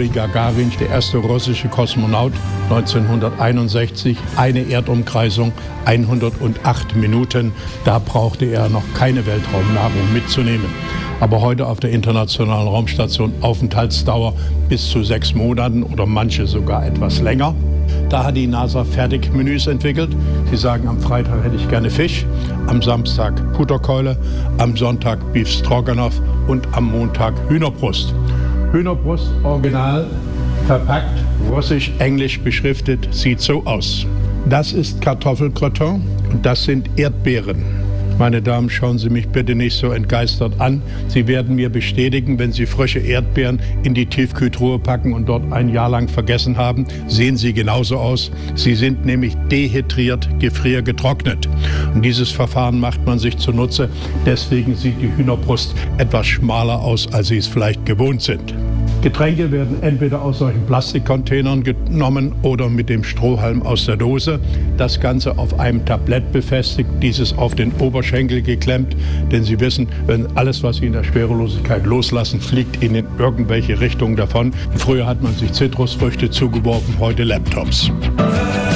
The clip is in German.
Juri Gagarin, der erste russische Kosmonaut, 1961, eine Erdumkreisung, 108 Minuten. Da brauchte er noch keine Weltraumnahrung mitzunehmen. Aber heute auf der Internationalen Raumstation Aufenthaltsdauer bis zu 6 Monaten oder manche sogar etwas länger. Da hat die NASA Fertigmenüs entwickelt. Sie sagen, am Freitag hätte ich gerne Fisch, am Samstag Puterkeule, am Sonntag Beef Stroganoff und am Montag Hühnerbrust. Hühnerbrust original verpackt, russisch, englisch beschriftet, sieht so aus. Das ist Kartoffelgratin und das sind Erdbeeren. Meine Damen, schauen Sie mich bitte nicht so entgeistert an. Sie werden mir bestätigen, wenn Sie frische Erdbeeren in die Tiefkühltruhe packen und dort ein Jahr lang vergessen haben, sehen sie genauso aus. Sie sind nämlich dehydriert, gefriergetrocknet. Und dieses Verfahren macht man sich zunutze. Deswegen sieht die Hühnerbrust etwas schmaler aus, als Sie es vielleicht gewohnt sind. Getränke werden entweder aus solchen Plastikcontainern genommen oder mit dem Strohhalm aus der Dose. Das Ganze auf einem Tablett befestigt, dieses auf den Oberschenkel geklemmt. Denn Sie wissen, wenn alles, was Sie in der Schwerelosigkeit loslassen, fliegt Ihnen in irgendwelche Richtungen davon. Früher hat man sich Zitrusfrüchte zugeworfen, heute Laptops.